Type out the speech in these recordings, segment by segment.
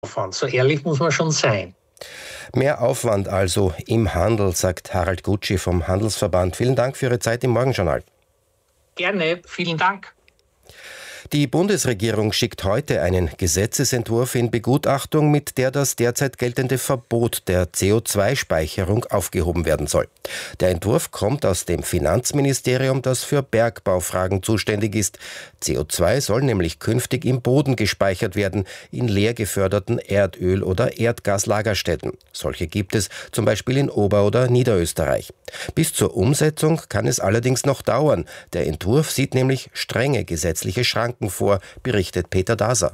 Aufwand. So ehrlich muss man schon sein. Mehr Aufwand also im Handel, sagt Harald Gutschi vom Handelsverband. Vielen Dank für Ihre Zeit im Morgenjournal. Gerne, vielen Dank. Die Bundesregierung schickt heute einen Gesetzesentwurf in Begutachtung, mit der das derzeit geltende Verbot der CO2-Speicherung aufgehoben werden soll. Der Entwurf kommt aus dem Finanzministerium, das für Bergbaufragen zuständig ist. CO2 soll nämlich künftig im Boden gespeichert werden, in leer geförderten Erdöl- oder Erdgaslagerstätten. Solche gibt es zum Beispiel in Ober- oder Niederösterreich. Bis zur Umsetzung kann es allerdings noch dauern. Der Entwurf sieht nämlich strenge gesetzliche Schranken vor, berichtet Peter Daser.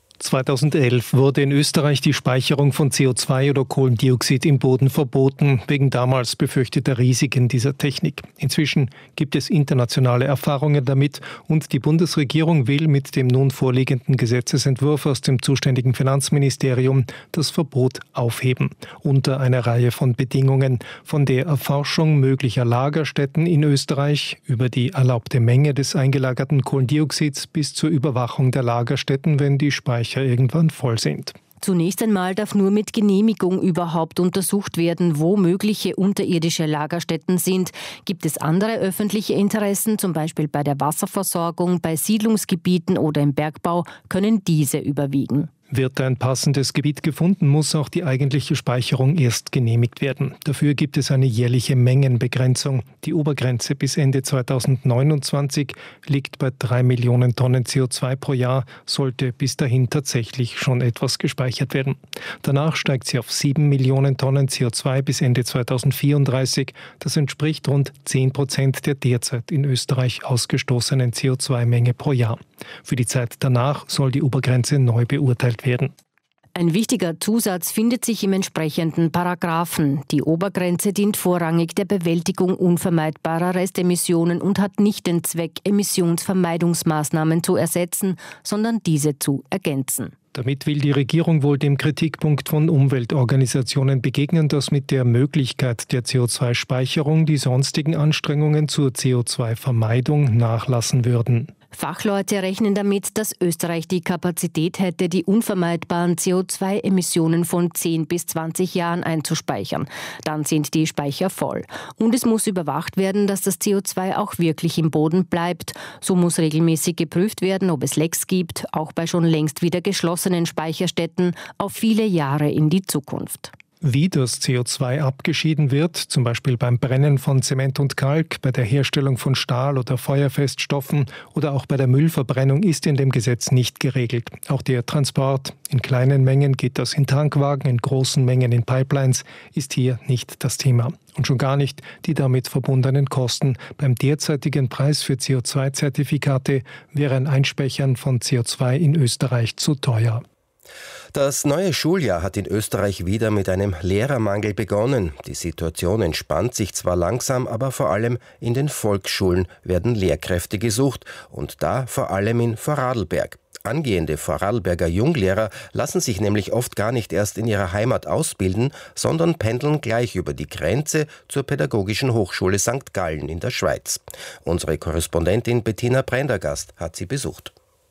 2011 wurde in Österreich die Speicherung von CO2 oder Kohlendioxid im Boden verboten, wegen damals befürchteter Risiken dieser Technik. Inzwischen gibt es internationale Erfahrungen damit und die Bundesregierung will mit dem nun vorliegenden Gesetzesentwurf aus dem zuständigen Finanzministerium das Verbot aufheben. Unter einer Reihe von Bedingungen, von der Erforschung möglicher Lagerstätten in Österreich über die erlaubte Menge des eingelagerten Kohlendioxids bis zur Überwachung der Lagerstätten, wenn die Speicher irgendwann voll sind. Zunächst einmal darf nur mit Genehmigung überhaupt untersucht werden, wo mögliche unterirdische Lagerstätten sind. Gibt es andere öffentliche Interessen, zum Beispiel bei der Wasserversorgung, bei Siedlungsgebieten oder im Bergbau, können diese überwiegen. Wird ein passendes Gebiet gefunden, muss auch die eigentliche Speicherung erst genehmigt werden. Dafür gibt es eine jährliche Mengenbegrenzung. Die Obergrenze bis Ende 2029 liegt bei 3 Millionen Tonnen CO2 pro Jahr, sollte bis dahin tatsächlich schon etwas gespeichert werden. Danach steigt sie auf 7 Millionen Tonnen CO2 bis Ende 2034. Das entspricht rund 10% der derzeit in Österreich ausgestoßenen CO2-Menge pro Jahr. Für die Zeit danach soll die Obergrenze neu beurteilt werden. Ein wichtiger Zusatz findet sich im entsprechenden Paragraphen. Die Obergrenze dient vorrangig der Bewältigung unvermeidbarer Restemissionen und hat nicht den Zweck, Emissionsvermeidungsmaßnahmen zu ersetzen, sondern diese zu ergänzen. Damit will die Regierung wohl dem Kritikpunkt von Umweltorganisationen begegnen, dass mit der Möglichkeit der CO2-Speicherung die sonstigen Anstrengungen zur CO2-Vermeidung nachlassen würden. Fachleute rechnen damit, dass Österreich die Kapazität hätte, die unvermeidbaren CO2-Emissionen von 10 bis 20 Jahren einzuspeichern. Dann sind die Speicher voll. Und es muss überwacht werden, dass das CO2 auch wirklich im Boden bleibt. So muss regelmäßig geprüft werden, ob es Lecks gibt, auch bei schon längst wieder geschlossenen Speicherstätten, auf viele Jahre in die Zukunft. Wie das CO2 abgeschieden wird, zum Beispiel beim Brennen von Zement und Kalk, bei der Herstellung von Stahl- oder Feuerfeststoffen oder auch bei der Müllverbrennung, ist in dem Gesetz nicht geregelt. Auch der Transport, in kleinen Mengen geht das in Tankwagen, in großen Mengen in Pipelines, ist hier nicht das Thema. Und schon gar nicht die damit verbundenen Kosten. Beim derzeitigen Preis für CO2-Zertifikate wäre ein Einspeichern von CO2 in Österreich zu teuer. Das neue Schuljahr hat in Österreich wieder mit einem Lehrermangel begonnen. Die Situation entspannt sich zwar langsam, aber vor allem in den Volksschulen werden Lehrkräfte gesucht und da vor allem in Vorarlberg. Angehende Vorarlberger Junglehrer lassen sich nämlich oft gar nicht erst in ihrer Heimat ausbilden, sondern pendeln gleich über die Grenze zur Pädagogischen Hochschule St. Gallen in der Schweiz. Unsere Korrespondentin Bettina Prendergast hat sie besucht.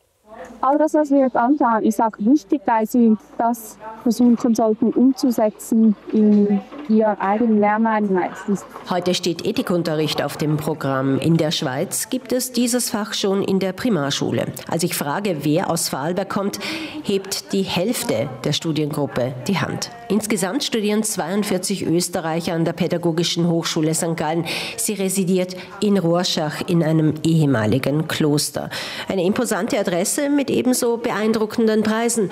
All das, was wir jetzt anschauen, ist auch wichtig, weil Sie das versuchen sollten umzusetzen in Ihr eigenen Lerneinheiten. Heute steht Ethikunterricht auf dem Programm. In der Schweiz gibt es dieses Fach schon in der Primarschule. Als ich frage, wer aus Vorarlberg kommt, hebt die Hälfte der Studiengruppe die Hand. Insgesamt studieren 42 Österreicher an der Pädagogischen Hochschule St. Gallen. Sie residiert in Rorschach in einem ehemaligen Kloster. Eine imposante Adresse mit ebenso beeindruckenden Preisen.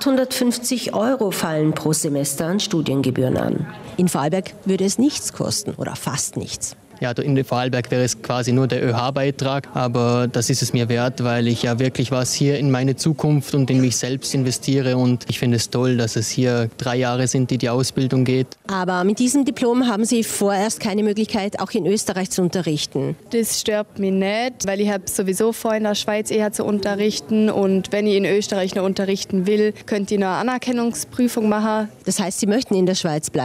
850 € fallen pro Semester an Studiengebühren an. In Vorarlberg würde es nichts kosten oder fast nichts. Ja, in Vorarlberg wäre es quasi nur der ÖH-Beitrag, aber das ist es mir wert, weil ich ja wirklich was hier in meine Zukunft und in mich selbst investiere und ich finde es toll, dass es hier 3 Jahre sind, die Ausbildung geht. Aber mit diesem Diplom haben Sie vorerst keine Möglichkeit, auch in Österreich zu unterrichten? Das stört mich nicht, weil ich habe sowieso vor, in der Schweiz eher zu unterrichten und wenn ich in Österreich noch unterrichten will, könnte ich eine Anerkennungsprüfung machen. Das heißt, Sie möchten in der Schweiz bleiben?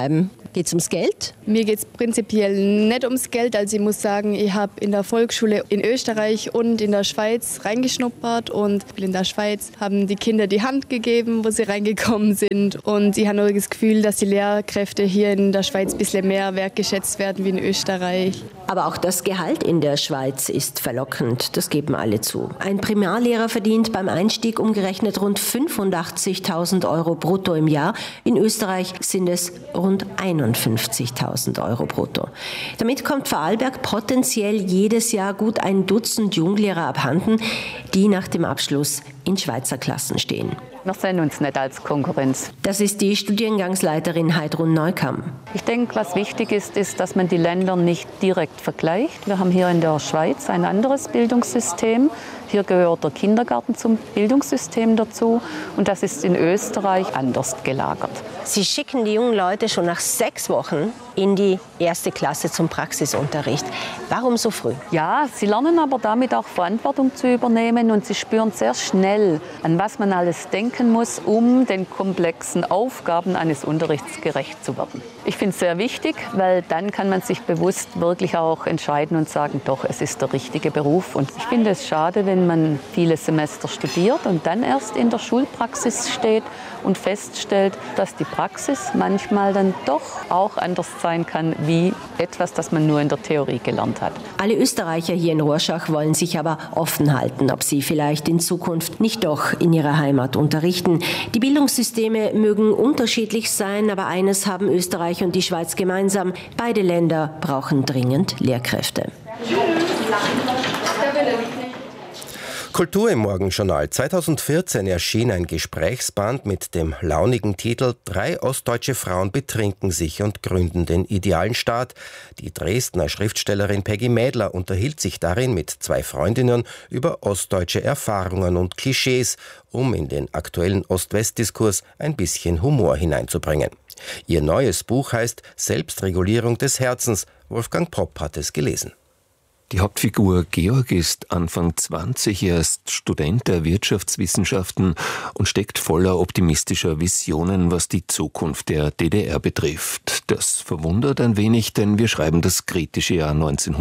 Geht es ums Geld? Mir geht es prinzipiell nicht ums Geld. Also ich muss sagen, ich habe in der Volksschule in Österreich und in der Schweiz reingeschnuppert. Und in der Schweiz haben die Kinder die Hand gegeben, wo sie reingekommen sind. Und ich habe nur das Gefühl, dass die Lehrkräfte hier in der Schweiz ein bisschen mehr wertgeschätzt werden wie in Österreich. Aber auch das Gehalt in der Schweiz ist verlockend, das geben alle zu. Ein Primarlehrer verdient beim Einstieg umgerechnet rund 85.000 Euro brutto im Jahr. In Österreich sind es rund 51.000 Euro brutto. Damit kommt Vorarlberg potenziell jedes Jahr gut ein Dutzend Junglehrer abhanden, die nach dem Abschluss in Schweizer Klassen stehen. Wir sehen uns nicht als Konkurrenz. Das ist die Studiengangsleiterin Heidrun Neukamm. Ich denke, was wichtig ist, dass man die Länder nicht direkt vergleicht. Wir haben hier in der Schweiz ein anderes Bildungssystem. Hier gehört der Kindergarten zum Bildungssystem dazu und das ist in Österreich anders gelagert. Sie schicken die jungen Leute schon nach 6 Wochen in die 1. Klasse zum Praxisunterricht. Warum so früh? Ja, sie lernen aber damit auch Verantwortung zu übernehmen und sie spüren sehr schnell, an was man alles denken muss, um den komplexen Aufgaben eines Unterrichts gerecht zu werden. Ich finde es sehr wichtig, weil dann kann man sich bewusst wirklich auch entscheiden und sagen, doch, es ist der richtige Beruf. Und ich finde es schade, wenn man viele Semester studiert und dann erst in der Schulpraxis steht und feststellt, dass die Praxis manchmal dann doch auch anders sein kann wie etwas, das man nur in der Theorie gelernt hat. Alle Österreicher hier in Rorschach wollen sich aber offen halten, ob sie vielleicht in Zukunft nicht doch in ihrer Heimat unterrichten. Die Bildungssysteme mögen unterschiedlich sein, aber eines haben Österreich und die Schweiz gemeinsam: beide Länder brauchen dringend Lehrkräfte. Kultur im Morgenjournal. 2014 erschien ein Gesprächsband mit dem launigen Titel »3 ostdeutsche Frauen betrinken sich und gründen den idealen Staat«. Die Dresdner Schriftstellerin Peggy Mädler unterhielt sich darin mit 2 Freundinnen über ostdeutsche Erfahrungen und Klischees, um in den aktuellen Ost-West-Diskurs ein bisschen Humor hineinzubringen. Ihr neues Buch heißt »Selbstregulierung des Herzens«. Wolfgang Popp hat es gelesen. Die Hauptfigur Georg ist Anfang 20, er ist Student der Wirtschaftswissenschaften und steckt voller optimistischer Visionen, was die Zukunft der DDR betrifft. Das verwundert ein wenig, denn wir schreiben das kritische Jahr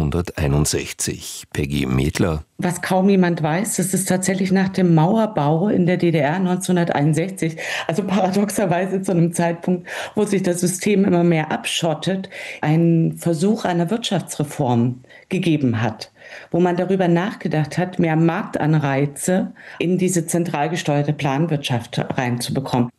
1961. Peggy Mädler. Was kaum jemand weiß, das ist tatsächlich nach dem Mauerbau in der DDR 1961, also paradoxerweise zu einem Zeitpunkt, wo sich das System immer mehr abschottet, ein Versuch einer Wirtschaftsreform gegeben hat, wo man darüber nachgedacht hat, mehr Marktanreize in diese zentral gesteuerte Planwirtschaft reinzubekommen.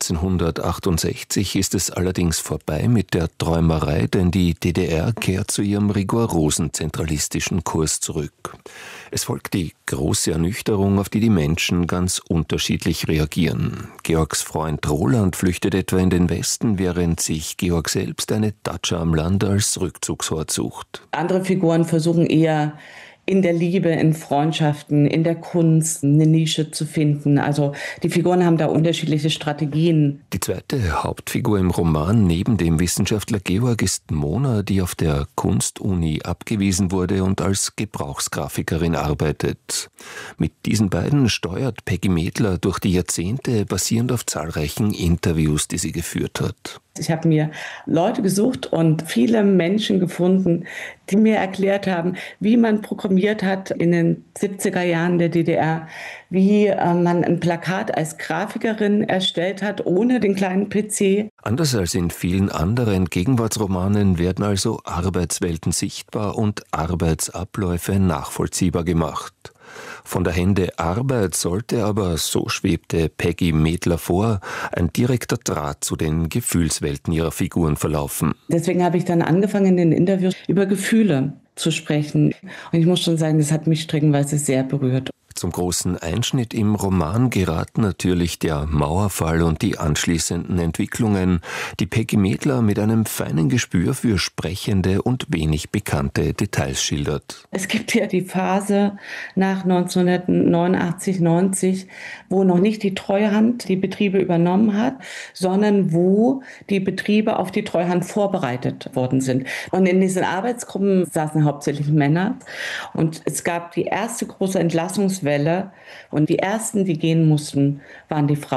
1968 ist es allerdings vorbei mit der Träumerei, denn die DDR kehrt zu ihrem rigorosen zentralistischen Kurs zurück. Es folgt die große Ernüchterung, auf die die Menschen ganz unterschiedlich reagieren. Georgs Freund Roland flüchtet etwa in den Westen, während sich Georg selbst eine Datscha am Land als Rückzugsort sucht. Andere Figuren versuchen eher in der Liebe, in Freundschaften, in der Kunst eine Nische zu finden. Also die Figuren haben da unterschiedliche Strategien. Die zweite Hauptfigur im Roman neben dem Wissenschaftler Georg ist Mona, die auf der Kunstuni abgewiesen wurde und als Gebrauchsgrafikerin arbeitet. Mit diesen beiden steuert Peggy Mädler durch die Jahrzehnte, basierend auf zahlreichen Interviews, die sie geführt hat. Ich habe mir Leute gesucht und viele Menschen gefunden, die mir erklärt haben, wie man programmiert hat in den 70er Jahren der DDR, wie man ein Plakat als Grafikerin erstellt hat, ohne den kleinen PC. Anders als in vielen anderen Gegenwartsromanen werden also Arbeitswelten sichtbar und Arbeitsabläufe nachvollziehbar gemacht. Von der Hände Arbeit sollte aber, so schwebte Peggy Mädler vor, ein direkter Draht zu den Gefühlswelten ihrer Figuren verlaufen. Deswegen habe ich dann angefangen, in den Interviews über Gefühle zu sprechen. Und ich muss schon sagen, das hat mich streckenweise sehr berührt. Zum großen Einschnitt im Roman geraten natürlich der Mauerfall und die anschließenden Entwicklungen, die Peggy Mädler mit einem feinen Gespür für sprechende und wenig bekannte Details schildert. Es gibt ja die Phase nach 1989, 90, wo noch nicht die Treuhand die Betriebe übernommen hat, sondern wo die Betriebe auf die Treuhand vorbereitet worden sind. Und in diesen Arbeitsgruppen saßen hauptsächlich Männer und es gab die erste große Entlassungswelle und die ersten, die gehen mussten, waren die Frauen.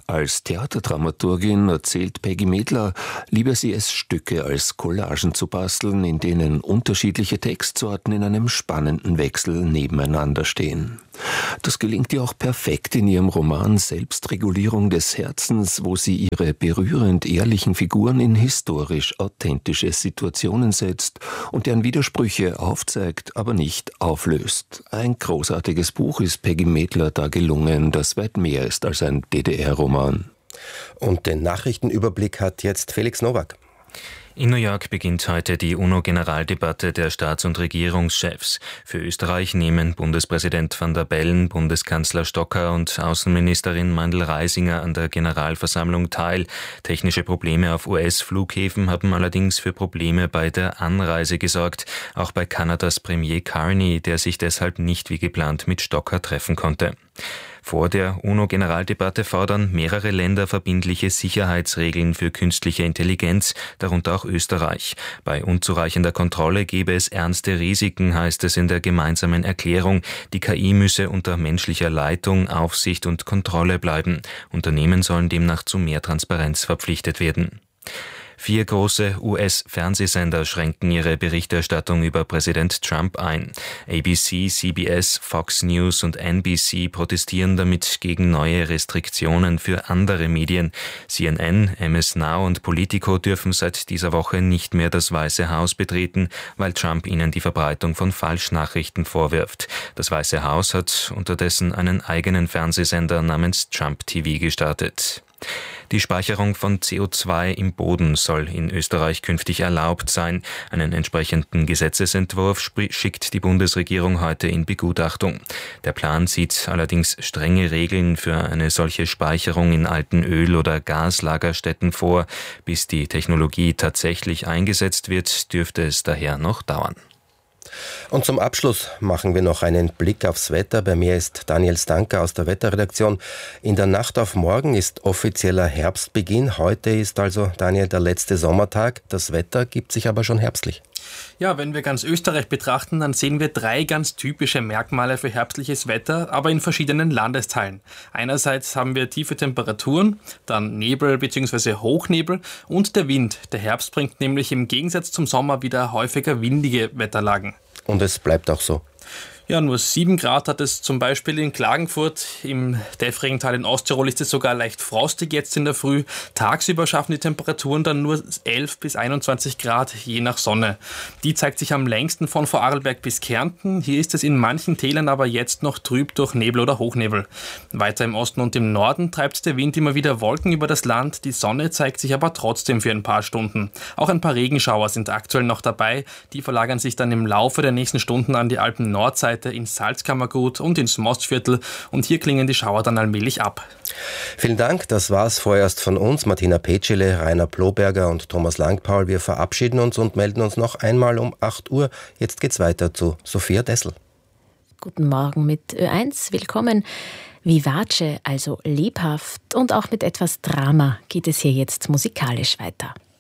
Als Theaterdramaturgin erzählt Peggy Medler, liebe sie es, Stücke als Collagen zu basteln, in denen unterschiedliche Textsorten in einem spannenden Wechsel nebeneinander stehen. Das gelingt ihr auch perfekt in ihrem Roman Selbstregulierung des Herzens, wo sie ihre berührend ehrlichen Figuren in historisch authentische Situationen setzt und deren Widersprüche aufzeigt, aber nicht auflöst. Ein großartiges Buch ist Peggy Medler da gelungen, das weit mehr ist als ein DDR-Roman. Und den Nachrichtenüberblick hat jetzt Felix Nowak. In New York beginnt heute die UNO-Generaldebatte der Staats- und Regierungschefs. Für Österreich nehmen Bundespräsident Van der Bellen, Bundeskanzler Stocker und Außenministerin Mandl-Reisinger an der Generalversammlung teil. Technische Probleme auf US-Flughäfen haben allerdings für Probleme bei der Anreise gesorgt. Auch bei Kanadas Premier Carney, der sich deshalb nicht wie geplant mit Stocker treffen konnte. Vor der UNO-Generaldebatte fordern mehrere Länder verbindliche Sicherheitsregeln für künstliche Intelligenz, darunter auch Österreich. Bei unzureichender Kontrolle gebe es ernste Risiken, heißt es in der gemeinsamen Erklärung. Die KI müsse unter menschlicher Leitung, Aufsicht und Kontrolle bleiben. Unternehmen sollen demnach zu mehr Transparenz verpflichtet werden. 4 große US-Fernsehsender schränken ihre Berichterstattung über Präsident Trump ein. ABC, CBS, Fox News und NBC protestieren damit gegen neue Restriktionen für andere Medien. CNN, MS Now und Politico dürfen seit dieser Woche nicht mehr das Weiße Haus betreten, weil Trump ihnen die Verbreitung von Falschnachrichten vorwirft. Das Weiße Haus hat unterdessen einen eigenen Fernsehsender namens Trump TV gestartet. Die Speicherung von CO2 im Boden soll in Österreich künftig erlaubt sein. Einen entsprechenden Gesetzesentwurf schickt die Bundesregierung heute in Begutachtung. Der Plan sieht allerdings strenge Regeln für eine solche Speicherung in alten Öl- oder Gaslagerstätten vor. Bis die Technologie tatsächlich eingesetzt wird, dürfte es daher noch dauern. Und zum Abschluss machen wir noch einen Blick aufs Wetter. Bei mir ist Daniel Stanker aus der Wetterredaktion. In der Nacht auf morgen ist offizieller Herbstbeginn. Heute ist also, Daniel, der letzte Sommertag. Das Wetter gibt sich aber schon herbstlich. Ja, wenn wir ganz Österreich betrachten, dann sehen wir 3 ganz typische Merkmale für herbstliches Wetter, aber in verschiedenen Landesteilen. Einerseits haben wir tiefe Temperaturen, dann Nebel bzw. Hochnebel und der Wind. Der Herbst bringt nämlich im Gegensatz zum Sommer wieder häufiger windige Wetterlagen. Und es bleibt auch so. Ja, nur 7 Grad hat es zum Beispiel in Klagenfurt. Im däffrigen Tal in Osttirol ist es sogar leicht frostig jetzt in der Früh. Tagsüber schaffen die Temperaturen dann nur 11 bis 21 Grad, je nach Sonne. Die zeigt sich am längsten von Vorarlberg bis Kärnten. Hier ist es in manchen Tälern aber jetzt noch trüb durch Nebel oder Hochnebel. Weiter im Osten und im Norden treibt der Wind immer wieder Wolken über das Land. Die Sonne zeigt sich aber trotzdem für ein paar Stunden. Auch ein paar Regenschauer sind aktuell noch dabei. Die verlagern sich dann im Laufe der nächsten Stunden an die Alpen-Nordseite, ins Salzkammergut und ins Mostviertel, und hier klingen die Schauer dann allmählich ab. Vielen Dank, das war's vorerst von uns. Martina Petschele, Rainer Ploberger und Thomas Langpaul. Wir verabschieden uns und melden uns noch einmal um 8 Uhr. Jetzt geht's weiter zu Sophia Dessel. Guten Morgen mit Ö1, willkommen. Vivace, also lebhaft und auch mit etwas Drama geht es hier jetzt musikalisch weiter.